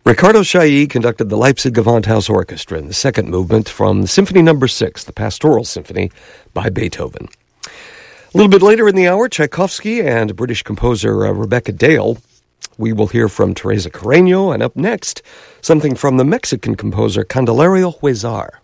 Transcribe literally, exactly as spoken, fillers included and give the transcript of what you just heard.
Ricardo Chailly conducted the Leipzig Gewandhaus Orchestra in the second movement from Symphony Number Six, the Pastoral Symphony by Beethoven. A little bit later in the hour, Tchaikovsky and British composer uh, Rebecca Dale. We will hear from Teresa Carreño, and up next, something from the Mexican composer Candelario Huizar.